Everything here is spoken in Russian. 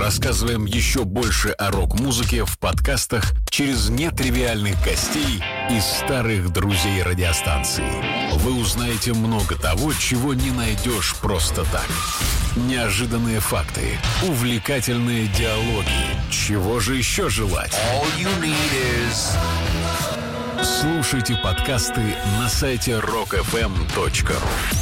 рассказываем еще больше о рок-музыке в подкастах через нетривиальных гостей и старых друзей радиостанции. Вы узнаете много того, чего не найдешь просто так. Неожиданные факты, увлекательные диалоги. Чего же еще желать? Слушайте подкасты на сайте rockfm.ru.